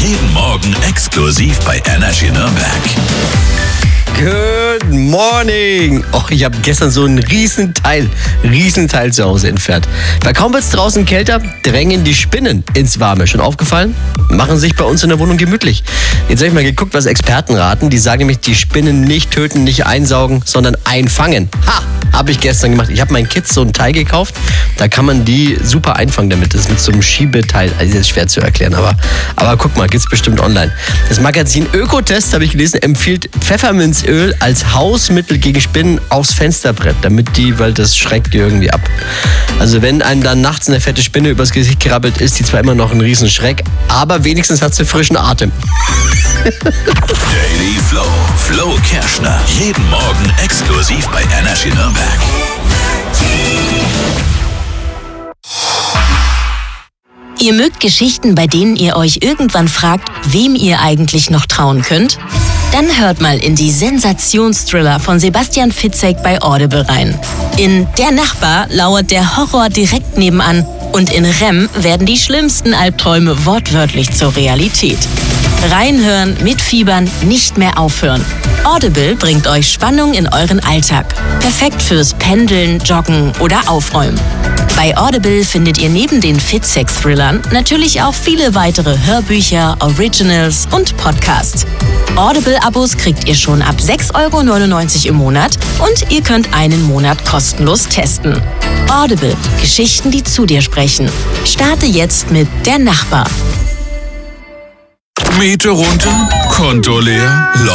Jeden Morgen exklusiv bei Energy Nürnberg. Good morning! Oh, ich habe gestern so einen Riesenteil zu Hause entfernt. Weil kaum wird es draußen kälter, drängen die Spinnen ins Warme. Schon aufgefallen? Machen sich bei uns in der Wohnung gemütlich. Jetzt habe ich mal geguckt, was Experten raten. Die sagen nämlich, die Spinnen nicht töten, nicht einsaugen, sondern einfangen. Ha! Habe ich gestern gemacht. Ich habe meinen Kids so ein Teil gekauft. Da kann man die super einfangen damit. Das ist mit so einem Schiebeteil. Also das ist schwer zu erklären, aber guck mal, gibt's bestimmt online. Das Magazin Ökotest, habe ich gelesen, empfiehlt Pfefferminzöl als Hausmittel gegen Spinnen aufs Fensterbrett, weil das schreckt die irgendwie ab. Also wenn einem dann nachts eine fette Spinne übers Gesicht krabbelt, ist die zwar immer noch ein Riesenschreck, aber wenigstens hat sie frischen Atem. Daily Flow. Flo Kerschner. Jeden Morgen exklusiv bei Energy Nürnberg. Ihr mögt Geschichten, bei denen ihr euch irgendwann fragt, wem ihr eigentlich noch trauen könnt? Dann hört mal in die Sensationsthriller von Sebastian Fitzek bei Audible rein. In Der Nachbar lauert der Horror direkt nebenan und in REM werden die schlimmsten Albträume wortwörtlich zur Realität. Reinhören, mitfiebern, nicht mehr aufhören. Audible bringt euch Spannung in euren Alltag. Perfekt fürs Pendeln, Joggen oder Aufräumen. Bei Audible findet ihr neben den Fitzek-Thrillern natürlich auch viele weitere Hörbücher, Originals und Podcasts. Audible-Abos kriegt ihr schon ab 6,99 € im Monat und ihr könnt einen Monat kostenlos testen. Audible. Geschichten, die zu dir sprechen. Starte jetzt mit Der Nachbar. Miete runter, Konto leer,